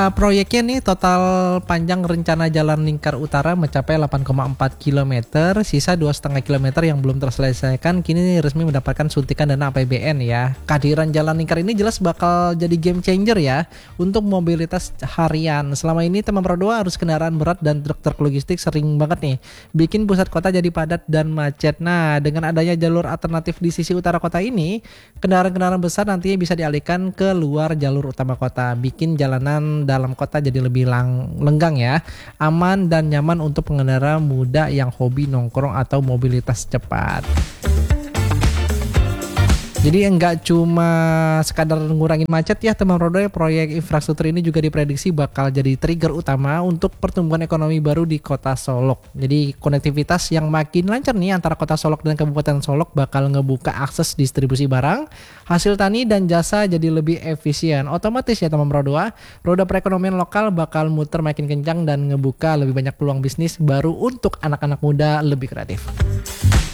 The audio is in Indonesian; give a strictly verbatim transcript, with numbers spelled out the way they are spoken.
Proyeknya nih total panjang rencana Jalan Lingkar Utara mencapai delapan koma empat kilometer, sisa dua koma lima kilometer yang belum terselesaikan kini resmi mendapatkan suntikan dana A P B N ya. Kehadiran Jalan Lingkar ini jelas bakal jadi game changer ya untuk mobilitas harian. Selama ini Temam Pro dua harus kendaraan berat dan truk-truk logistik sering banget nih bikin pusat kota jadi padat dan macet. Nah, dengan adanya jalur alternatif di sisi utara kota ini, kendaraan-kendaraan besar nantinya bisa dialihkan ke luar jalur utama kota, bikin jalanan dalam kota jadi lebih lang- lenggang ya, aman dan nyaman untuk pengendara muda yang hobi nongkrong atau mobilitas cepat. Jadi enggak cuma sekadar ngurangin macet ya Temam Pro dua, proyek infrastruktur ini juga diprediksi bakal jadi trigger utama untuk pertumbuhan ekonomi baru di kota Solok. Jadi konektivitas yang makin lancar nih antara kota Solok dan Kabupaten Solok bakal ngebuka akses distribusi barang, hasil tani dan jasa jadi lebih efisien. Otomatis ya Temam Pro dua, roda perekonomian lokal bakal muter makin kencang dan ngebuka lebih banyak peluang bisnis baru untuk anak-anak muda lebih kreatif.